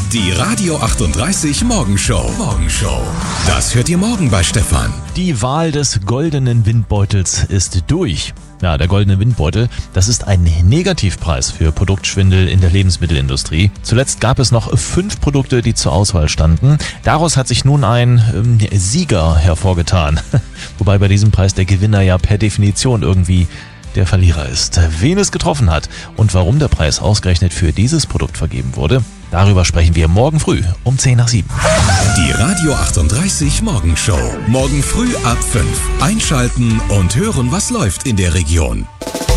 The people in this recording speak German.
Die Radio 38 Morgenshow. Das hört ihr morgen bei Stefan. Die Wahl des goldenen Windbeutels ist durch. Ja, der goldene Windbeutel, das ist ein Negativpreis für Produktschwindel in der Lebensmittelindustrie. Zuletzt gab es noch 5 Produkte, die zur Auswahl standen. Daraus hat sich nun ein Sieger hervorgetan. Wobei bei diesem Preis der Gewinner ja per Definition irgendwie der Verlierer ist. Wen es getroffen hat und warum der Preis ausgerechnet für dieses Produkt vergeben wurde, darüber sprechen wir morgen früh um 6:50. Die Radio 38 Morgenshow. Morgen früh ab 5. Einschalten und hören, was läuft in der Region.